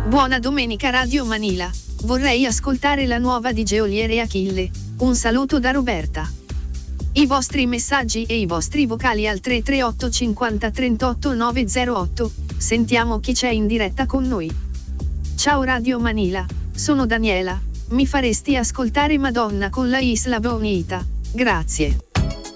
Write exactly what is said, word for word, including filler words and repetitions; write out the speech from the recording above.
Buona domenica Radio Manila, vorrei ascoltare la nuova di Geolier e Achille, un saluto da Roberta. I vostri messaggi e i vostri vocali al tre tre otto cinquanta trentotto novecentotto, sentiamo chi c'è in diretta con noi. Ciao Radio Manila, sono Daniela, mi faresti ascoltare Madonna con la Isla Bonita, grazie.